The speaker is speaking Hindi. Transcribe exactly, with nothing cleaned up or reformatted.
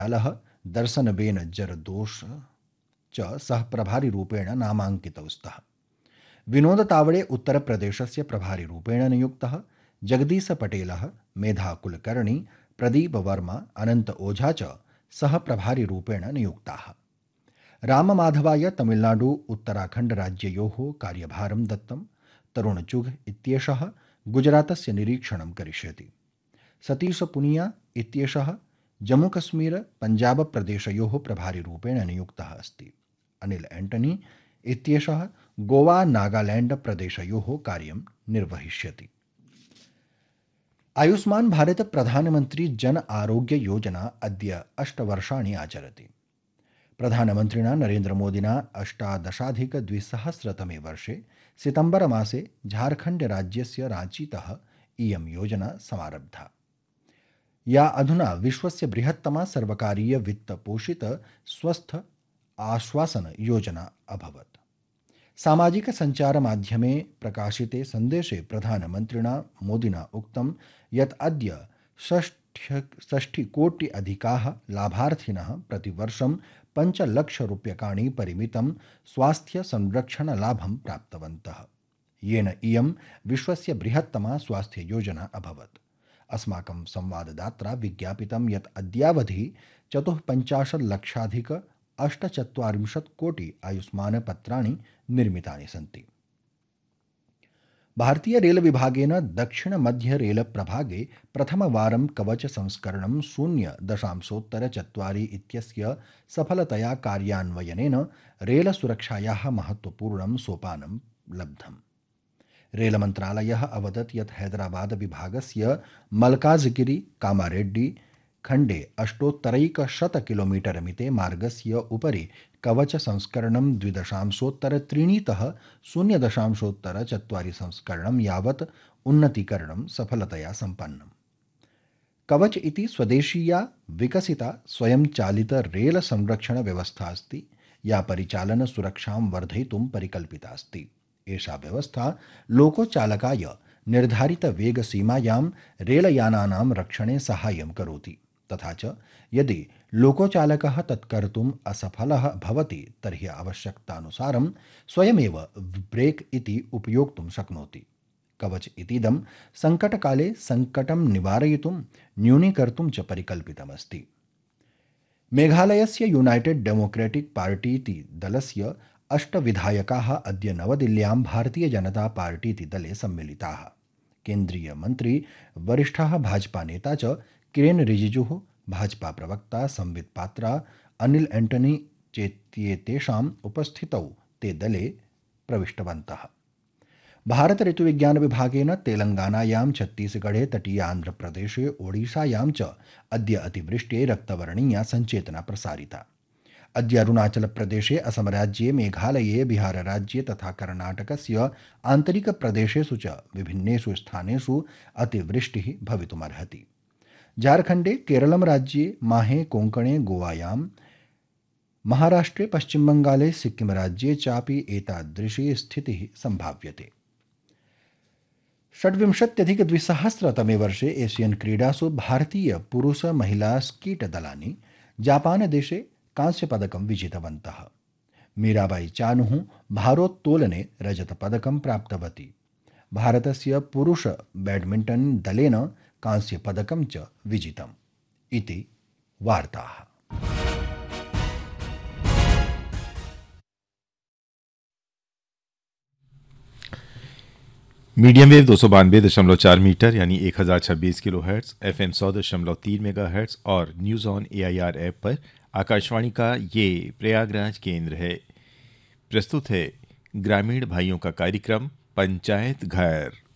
दयालः दर्शनबेन जरदोष च सह प्रभारिरूपेण नामाङ्कितौ स्तः। विनोद तावडे उत्तरप्रदेशस्य प्रभारिरूपेण नियुक्तः। जगदीश पटेलः, मेधा कुलकर्णी, प्रदीप वर्मा, अनंत ओझा च सह प्रभारिरूपेण नियुक्ताः। राममाधवाय तमिलनाडु उत्तराखण्ड राज्ययोः कार्यभारं दत्तं। तरुण चुघ इत्येषः गुजरातस्य निरीक्षणं करिष्यति। सतीश पुनिया इत्येषः जम्मूकश्मीर पंजाब प्रदेशयोः प्रभारिरूपेण नियुक्तः अस्ति। अनिल एंटनी इत्येषः गोवा नागालैंड प्रदेशयोः कार्यं निर्वहिष्यति। आयुष्मान भारत प्रधानमंत्री जन आरोग्य योजना अद्य अष्टवर्षाणि आचरति। प्रधानमन्त्रिणा नरेन्द्रमोदिना अष्टादशाधिकद्विसहस्रतमे वर्षे सितम्बर मासे झारखण्ड राज्यस्य रांचीतः इयं योजना समारब्धा, या अधुना विश्वस्य बृहत्तमा सर्वकारीय वित्तपोषित स्वस्थ आश्वासन योजना अभवत्। सामाजिक संचार माध्यमे प्रकाशिते संदेशे प्रधानमन्त्रिणा मोदिना उक्तं यत् अद्य षष्ठिकोटि अधिकाः लाभार्थिनः प्रतिवर्षं पञ्चलक्षरूप्यकाणि परिमितं स्वास्थ्य संरक्षण लाभं प्राप्तवन्तः, येन इयं विश्वस्य बृहत्तमा स्वास्थ्य योजना अभवत्। अस्माकं संवाददात्रा विज्ञापितं यत् अद्यावधि चतुःपञ्चाशत् लक्षाधिक अष्टचत्वारिंशत् कोटि आयुष्मान पत्राणि निर्मितानि सन्ति। भारतीय रेल विभागेन दक्षिण मध्य रेल प्रभागे प्रथमवारं कवच संस्करणं शून्य दशांशोत्तर चत्वारि इत्यस्य सफलतया कार्यान्वयनेन रेल सुरक्षायाः महत्वपूर्णं सोपानं लब्धम्। रेल मन्त्रालयः अवदत् यत् हैदराबाद विभागस्य मल्काजगिरी कामारेड्डी खण्डे अष्टोत्तरैकशत किलोमीटर मिते मार्गस्य उपरि कवच संस्करणं द्विदशांशोत्तर त्रीणितः शून्य दशांशोत्तर चत्वारि संस्करणं यावत् उन्नतीकरणं सफलतया सम्पन्नम्। कवच इति स्वदेशीया विकसिता स्वयंचालित रेल संरक्षण व्यवस्था अस्ति, या परिचालन सुरक्षां वर्धयितुं परिकल्पिता अस्ति। एषा व्यवस्था लोकोचालकाय निर्धारित वेगसीमायां रेलयानानां रक्षणे साहाय्यं करोति, तथा च यदि लोकोचालकः तत्कर्तुम् असफलः भवति तर्हि आवश्यकतानुसारं स्वयमेव ब्रेक इति उपयोक्तुं शक्नोति। कवच इतीदं संकटकाले संकटं निवारयितुं न्यूनीकर्तुं च परिकल्पितमस्ति। मेघालयस्य यूनाइटेड डेमोक्रेटिक पार्टी इति दलस्य अष्टविधायकाः अद्य नवदिल्ल्यां भारतीय जनता पार्टी इति दले सम्मिलिताः। केन्द्रीय मन्त्री वरिष्ठः भाजपा नेता च किरेन रिजिजुः, भाजपा प्रवक्ता संबित पात्रा, अनिल एंटनी चेत्येतेषाम् उपस्थितौ ते दले प्रविष्टवन्तः। भारत ऋतुविज्ञान विभागेन तेलंगानायां, छत्तीसगढ़े, तटीयान्ध्रप्रदेशे, ओडिशायां च अद्य अतिवृष्टे रक्तवर्णीया सञ्चेतना प्रसारिता। अद्य अरुणाचलप्रदेशे, असमराज्ये, मेघालये, बिहारराज्ये तथा कर्णाटकस्य आन्तरिकप्रदेशेषु च विभिन्नेषु स्थानेषु अतिवृष्टिः भवितुमर्हति। झारखण्डे, केरलं राज्ये, माहे, कोङ्कणे, गोवायां, महाराष्ट्रे, पश्चिमबङ्गाले, सिक्किमराज्ये चापि एतादृशी स्थितिः सम्भाव्यते। षड्विंशत्यधिकद्विसहस्रतमे वर्षे एशियन क्रीडासु भारतीय पुरुष महिला स्कीट दलानि जापानदेशे कांस्यपदकं विजितवन्तः। मीराबाई चानुः भारोत्तोलने रजतपदकं प्राप्तवती। भारतस्य पुरुष बैडमिण्टन् दलेन कांस्यपदकं च विजितम्। इति वार्ताः। मीडियम वेव दो सौ बानवे दशमलव चार मीटर यानी एक हज़ार छब्बीस किलो हर्ट्स, एफ एम सौ दशमलव तीन मेगा हर्ट्स और news on A I R app पर आकाशवाणी का ये प्रयागराज केंद्र है। प्रस्तुत है ग्रामीण भाइयों का कार्यक्रम पंचायत घर।